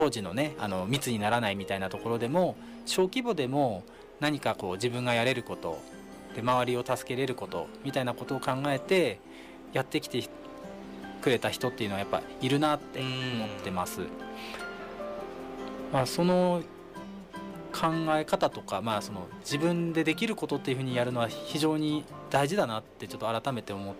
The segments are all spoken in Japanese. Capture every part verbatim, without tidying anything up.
当時のねあの密にならないみたいなところでも小規模でも何かこう自分がやれることで周りを助けれることみたいなことを考えてやってきてくれた人っていうのはやっぱいるなって思ってます。まあ、その考え方とか、まあ、その自分でできることっていうふうにやるのは非常に大事だなってちょっと改めて思って、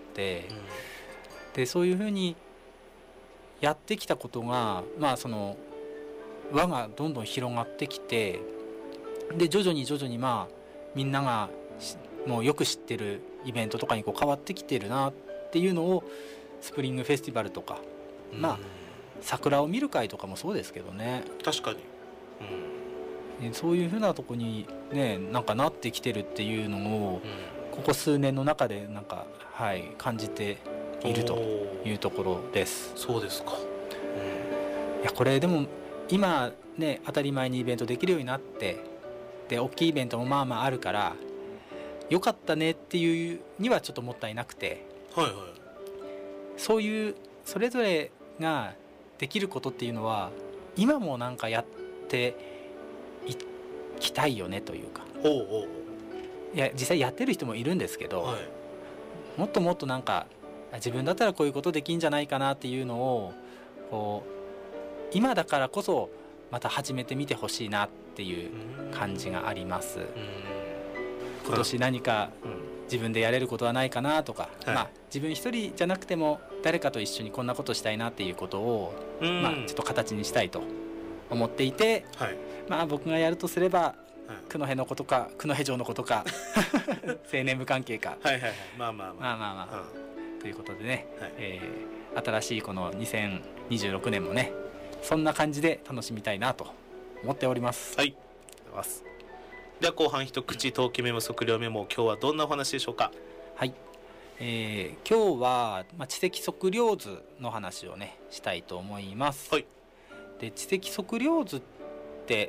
でそういうふうにやってきたことが、まあ、その輪がどんどん広がってきて、で徐々に徐々にまあみんながもうよく知ってるイベントとかにこう変わってきてるなっていうのをスプリングフェスティバルとか、まあ桜を見る会とかもそうですけどね。 確かに、 うん、そういうふうなとこにねなんかなってきてるっていうのを、うん、ここ数年の中でなんか、はい、感じているというところです。 そうですか、 うん、いやこれでも今ね当たり前にイベントできるようになってで大きいイベントもまあまああるからよかったねっていうにはちょっともったいなくて、 はいはい、 そういうそれぞれができることっていうのは今もなんかやっていきたいよねというか、 おうおう、 いや実際やってる人もいるんですけど、はい、もっともっとなんか自分だったらこういうことできんじゃないかなっていうのをこう今だからこそまた始めてみてほしいなっていう感じがあります。今年何か自分でやれることはないかなとか、はい、まあ、自分一人じゃなくても誰かと一緒にこんなことしたいなっていうことを、まあ、ちょっと形にしたいと思っていて、はい、まあ、僕がやるとすれば九戸のことか九戸城のことか青年部関係か、 はいはいはい、まあまあまあまあまあまあ、うん、ということでね、はい、えー、新しいこのにせんにじゅうろくねんもねそんな感じで楽しみたいなと思っております。 はい、ありがとうございます。では後半一口冬季メモ測量メモ、今日はどんなお話でしょうか。 はい、えー、今日は、まあ、地籍測量図の話をねしたいと思います。はい、で地籍測量図って、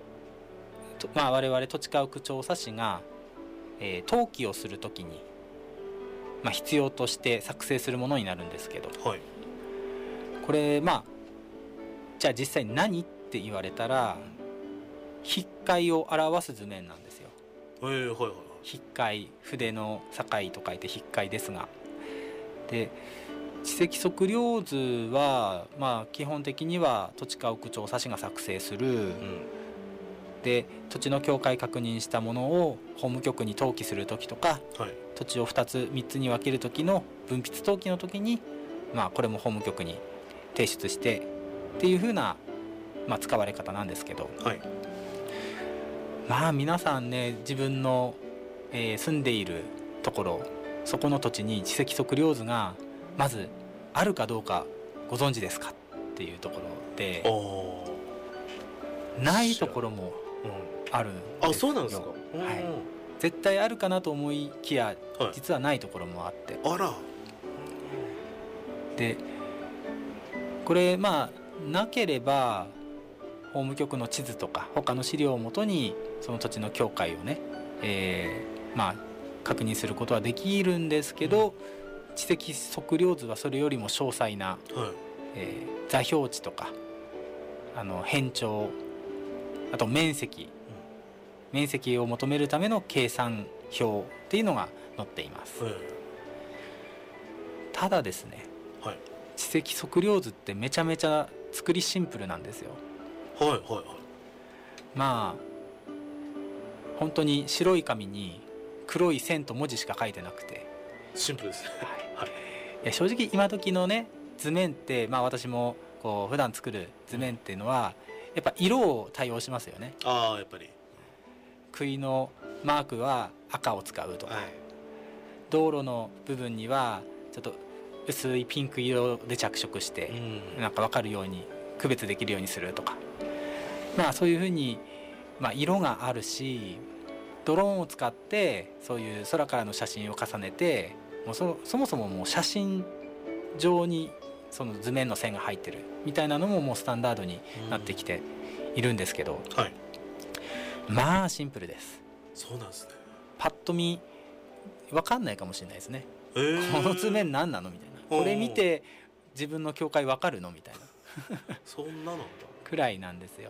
まあ、我々土地家屋調査士が、えー、登記をするときに、まあ、必要として作成するものになるんですけど、はい、これまあじゃあ実際何って言われたら筆界を表す図面なんですよ。 えーはいはい、 筆界、筆の境と書いて筆界ですが、で地籍測量図は、まあ、基本的には土地家屋調査士が作成する、うん、で土地の境界確認したものを法務局に登記するときとか、はい、土地をふたつみっつに分けるときの分筆登記のときに、まあ、これも法務局に提出してっていう風な、まあ、使われ方なんですけど、はい、まあ皆さんね自分の、えー、住んでいるところそこの土地に地籍測量図がまずあるかどうかご存知ですかっていうところで、ないところもあるんですよ。 あ、そうなんですか。はい、 絶対あるかなと思いきや、はい、実はないところもあって、 あら、 でこれまあなければ法務局の地図とか他の資料をもとにその土地の境界をね、えー、まあ確認することはできるんですけど、うん、地籍測量図はそれよりも詳細な、はい、えー、座標値とかあの変調、あと面積、うん、面積を求めるための計算表っていうのが載っています。はい、ただですね、はい、地籍測量図ってめちゃめちゃ作りシンプルなんですよ。 はいはいはい、 まあ本当に白い紙に黒い線と文字しか書いてなくてシンプルですね。 はい、いや正直今時のね図面って、まあ、私もこう普段作る図面っていうのはやっぱ色を対応しますよね。 ああ、やっぱり杭のマークは赤を使うとか、はい、道路の部分にはちょっと薄いピンク色で着色して、うん、なんか分かるように区別できるようにするとか、まあそういうふうに、まあ、色があるしドローンを使ってそういう空からの写真を重ねてもう そ, そもそももう写真上にその図面の線が入ってるみたいなのももうスタンダードになってきているんですけど、はい、まあシンプルです。 そうなんですね。 パッと見分かんないかもしれないですね、えー、この図面何なのみたいな、これ見て自分の境界分かるのみたいなそんなのくらいなんですよ。